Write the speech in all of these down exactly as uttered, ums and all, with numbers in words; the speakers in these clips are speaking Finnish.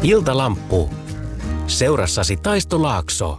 Iltalamppu. Seurassasi Taisto Laakso.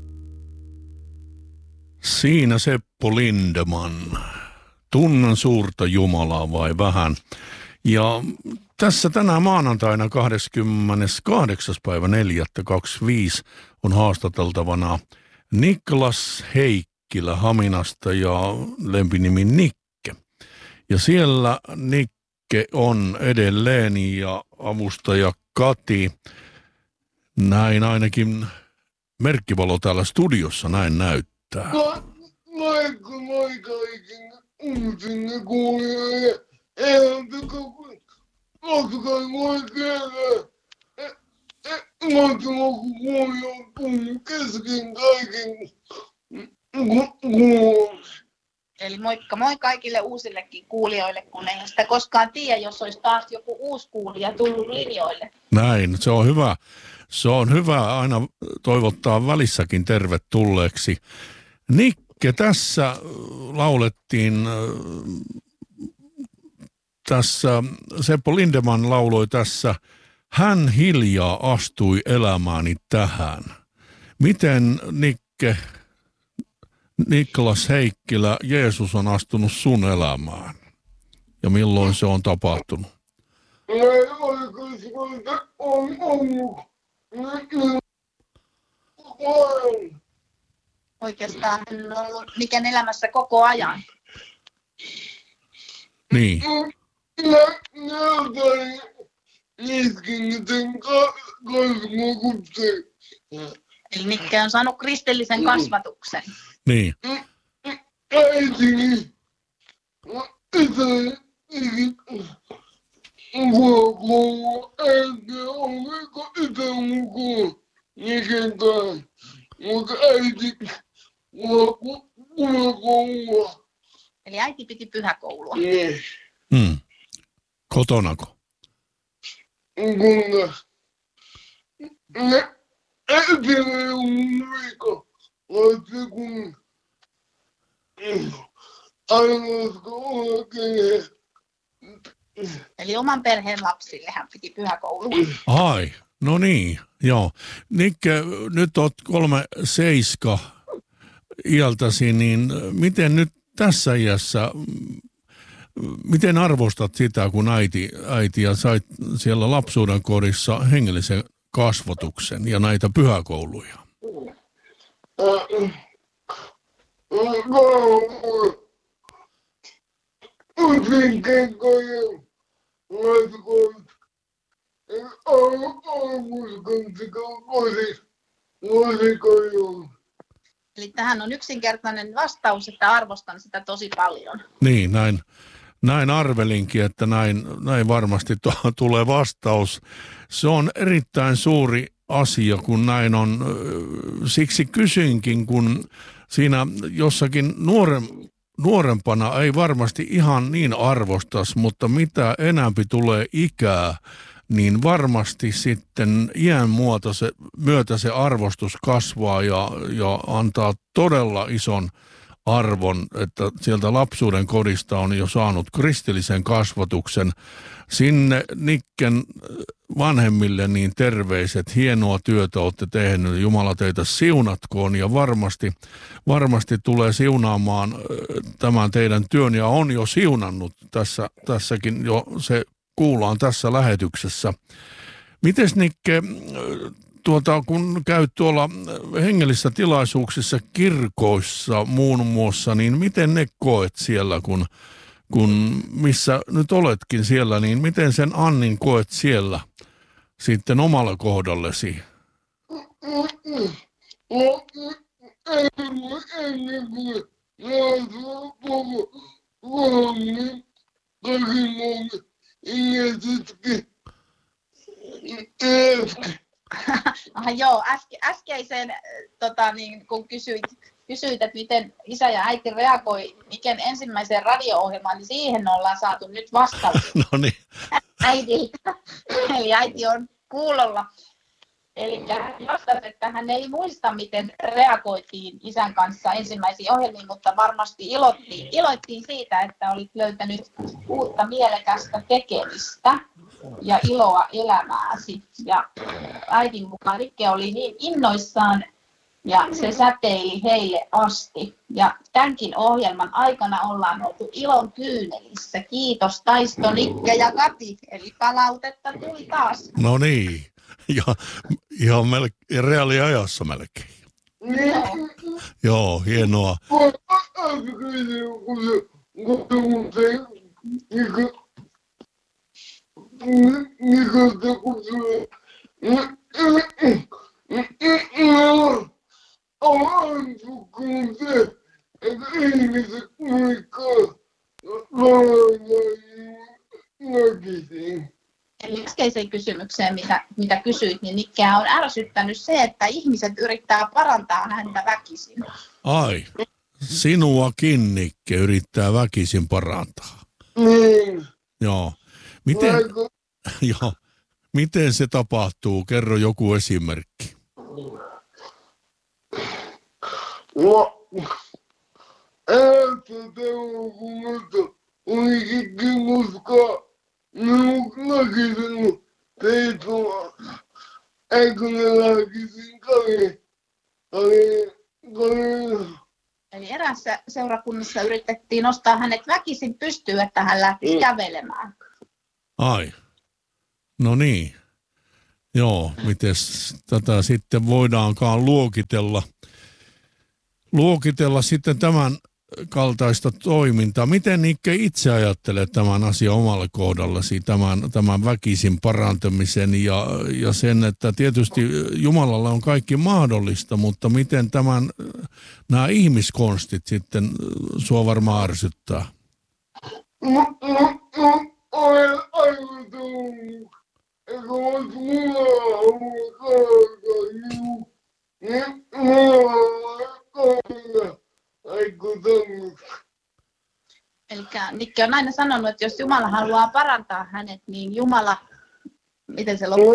Siinä Seppo Lindeman. Tunnen suurta Jumalaa vai vähän? Ja tässä tänään maanantaina kahdeskymmeneskahdeksas päivä neljättä kaksikymmentäviisi on haastateltavana Niklas Heikkilä Haminasta ja lempinimi Nikke. Ja siellä Nikke on edelleen ja avustaja Kati. Näin ainakin merkkivalo täällä studiossa näin näyttää. Moikka moi kaikille uutinen kuulijoille. Eihän katsokaa moi kerran. Moikka kun kuulija on puhunut kesken kaiken kuulun. Eli moikka moi kaikille uusillekin kuulijoille, kun ei sitä koskaan tiedä, jos olisi taas joku uusi kuulija tullut linjoille. Näin, se on hyvä. Se on hyvä aina toivottaa välissäkin tervetulleeksi. Nikke, tässä laulettiin, tässä Seppo Lindeman lauloi tässä, hän hiljaa astui elämääni tähän. Miten Nikke, Niklas Heikkilä, Jeesus on astunut sun elämään? Ja milloin se on tapahtunut? On ollut. Oikeastaan hän on ollut Niken elämässä koko ajan. Niin. Näytän iskin sen kasvokuksen. Eli Nikke on saanut kristillisen kasvatuksen. Niin. Äitini. Isäni. Kuokoulu. Äiti oliko isä mukaan. Niken kanssa. Mutta äiti kuokoulua. Eli äiti piti pyhäkoulua. Niin. Hmm. Kotonako? Kyllä. Äiti ei ole mun vika. Laitti kun ainoastaan oikein. Eli oman perheen lapsille hän piti pyhäkoulua. Ai, no niin, joo. Nikke, nyt oot kolme seiska iältäsi, niin miten nyt tässä iässä, miten arvostat sitä, kun äiti, äiti ja sait siellä lapsuuden kodissa hengellisen kasvatuksen ja näitä pyhäkouluja? Eli tähän on yksinkertainen vastaus, että arvostan sitä tosi paljon. Niin, näin, näin arvelinkin, että näin, näin varmasti to, tulee vastaus. Se on erittäin suuri asia, kun näin on. Siksi kysyinkin, kun siinä jossakin nuoren, nuorempana ei varmasti ihan niin arvostas, mutta mitä enämpi tulee ikää, niin varmasti sitten iän muuta se, myötä se arvostus kasvaa ja, ja antaa todella ison arvon, että sieltä lapsuuden kodista on jo saanut kristillisen kasvatuksen. Sinne Nikken vanhemmille niin terveiset, hienoa työtä olette tehneet, Jumala teitä siunatkoon ja varmasti, varmasti tulee siunaamaan tämän teidän työn ja on jo siunannut tässä, tässäkin jo se kuullaan tässä lähetyksessä. Mites Nikke, tuota, kun käyt tuolla hengellisissä tilaisuuksissa kirkoissa muun muassa, niin miten ne koet siellä, kun, kun missä nyt oletkin siellä, niin miten sen Annin koet siellä sitten omalla kohdallesi? Aha, joo, äske, äskeiseen, tota, niin, kun kysyit, kysyit, että miten isä ja äiti reagoi Niken ensimmäiseen radio-ohjelmaan, niin siihen ollaan saatu nyt vastaus. No niin. Äidiltä. Eli äiti on kuulolla. Eli hän vastasi, että hän ei muista, miten reagoitiin isän kanssa ensimmäisiin ohjelmiin, mutta varmasti iloittiin, iloittiin siitä, että olit löytänyt uutta mielekästä tekemistä. ja iloa elämääsi. Ja äidin mukaan Rikke oli niin innoissaan ja se säteili heille asti. Ja tämänkin ohjelman aikana ollaan oltu ilon kyynelissä. Kiitos Taisto, Nikke ja Kati. Eli palautetta tuli taas. No niin, ja ihan melkein reaaliajassa melkein. Joo. Joo, hienoa. Eli äskeiseen kysymykseen, mitä, mitä kysyit, niin Nikkeä on ärsyttänyt se, että ihmiset yrittää parantaa häntä väkisin. Ai, sinuakin Nikke yrittää väkisin parantaa. Niin. Joo. Miten, joo. Miten se tapahtuu? Kerro joku esimerkki. No, äästä teokunnasta olikin kimuskaa minun näkisin teitoa. Eikö ne lähkisin kari, kari, kari. Eli eräässä seurakunnassa yritettiin nostaa hänet väkisin pystyyn, että hän lähtisi mm. kävelemään. Ai, no niin. Joo, miten tätä sitten voidaankaan luokitella, luokitella sitten tämän kaltaista toimintaa. Miten Nikke itse ajattelee tämän asian omalle kohdallasi, tämän, tämän väkisin parantamisen ja, ja sen, että tietysti Jumalalla on kaikki mahdollista, mutta miten tämän, nämä ihmiskonstit sitten sua varmaan ärsyttää? No, no, no, olen aivan tullut. Eikö olisi mulla ollut kalkaa, niin mulla on kalkaa. Eli Nikke on aina sanonut, että jos Jumala haluaa parantaa hänet, niin Jumala, miten se loppuu?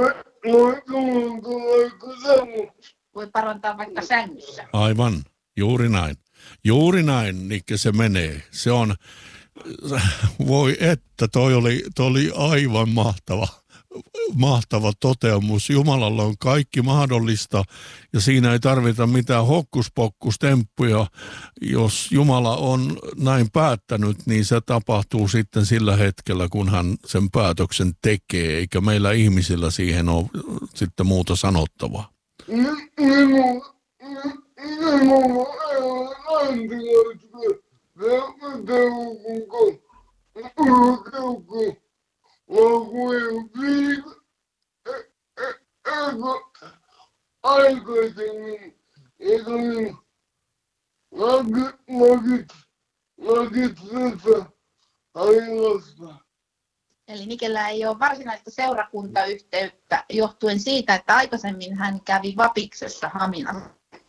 Voi parantaa vaikka sängyssä. Aivan, juuri näin. Juuri näin, Nikke, se menee. Se on, voi että, toi oli, toi oli aivan mahtava. Mahtava toteamus. Jumalalla on kaikki mahdollista ja siinä ei tarvita mitään hokkuspokkustemppuja. Jos Jumala on näin päättänyt, niin se tapahtuu sitten sillä hetkellä, kun hän sen päätöksen tekee, eikä meillä ihmisillä siihen ole sitten muuta sanottavaa. Aikaisemmin, eikö niin, nakit, nakit, nakit tässä ainoasta. Eli Nikellä ei ole varsinaista seurakuntayhteyttä johtuen siitä, että aikaisemmin hän kävi Vapiksessa Haminassa.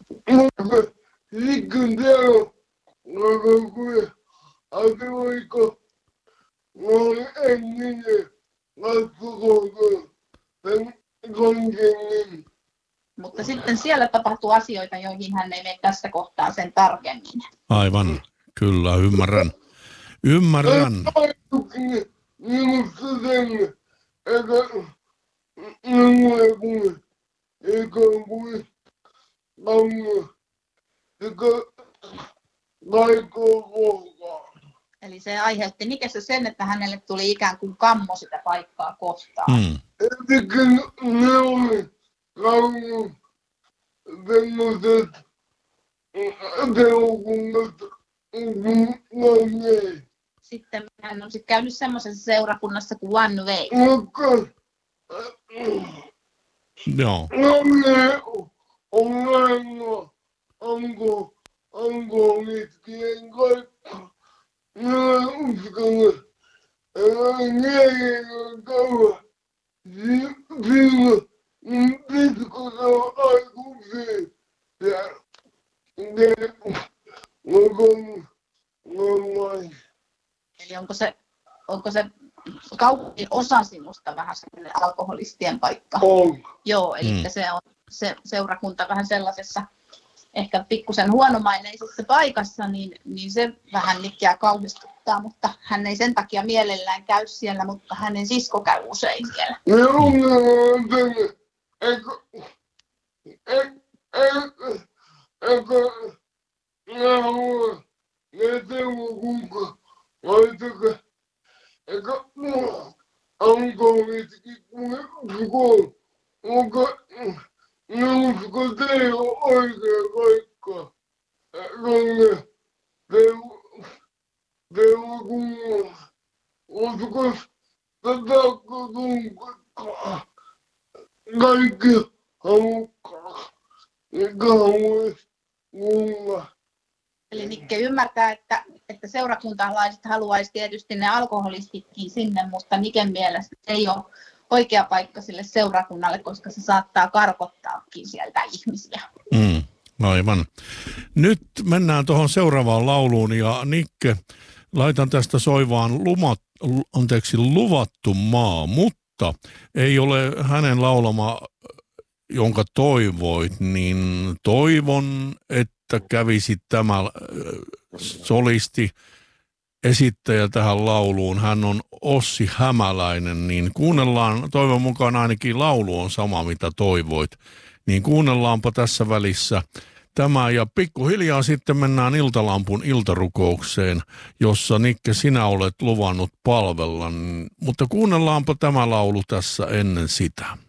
Sitten täällä, nakit, kun asioiko, noin ennen katsokoon sen konkenin. Mutta sitten siellä tapahtuu asioita, joihin hän ei mene tässä kohtaa sen tarkemmin. Aivan, kyllä, ymmärrän. Ymmärrän. Minusta sen, eikä minulle kuin, eikä kuin kammo, eikä kaikkoa kohtaa. Eli se aiheutti Nikessä sen, että hänelle tuli ikään kuin kammo sitä paikkaa kohtaan. Mm. Etenkin ne oli kammo semmoiset teokunnat kuin One Way. Sitten hän on sitten käynyt semmoisessa seurakunnassa kuin One Way. Mutta Joo. ne on aina, onko, onko mitkien kaikki. Minä uskon, että miehen on kauan. Silloin pitkältä aikuisia. Ja ne on vain. Eli onko se, onko se kaupungin osa sinusta vähän sellainen alkoholistien paikka? On. Joo, eli Mm. se on se seurakunta vähän sellaisessa ehkä pikkusen huonomaineisessa paikassa, niin, niin se vähän Nikkiä kauhistuttaa, mutta hän ei sen takia mielellään käy siellä, mutta hänen sisko käy usein siellä. Minun on tänne, eikö, eikö, eikö, minä haluan, ne teuvo kuinka, laittakaa, eikö, ankoolitkin, kun onko, minusko teillä on oikea paikka, tänne, teuvo, teuvo kuinka, olisiko tätä kuinka, kaikki halukkaa, eikä haluaisi kuulla. Eli Nikke ymmärtää, että, että seurakuntalaiset haluaisi tietysti ne alkoholistitkin sinne, mutta Niken mielestä se ei ole oikea paikka sille seurakunnalle, koska se saattaa karkottaakin sieltä ihmisiä. Mm, aivan. Nyt mennään tuohon seuraavaan lauluun ja Nikke, laitan tästä soivaan lumat, anteeksi, luvattu maa, mutta ei ole hänen laulama, jonka toivoit, niin toivon, että kävisi tämä solisti esittäjä tähän lauluun. Hän on Ossi Hämäläinen, niin kuunnellaan, toivon mukaan ainakin laulu on sama, mitä toivoit. Niin kuunnellaanpa tässä välissä tämä ja pikkuhiljaa sitten mennään Iltalampun iltarukoukseen, jossa Nikke sinä olet luvannut palvella. Mutta kuunnellaanpa tämä laulu tässä ennen sitä.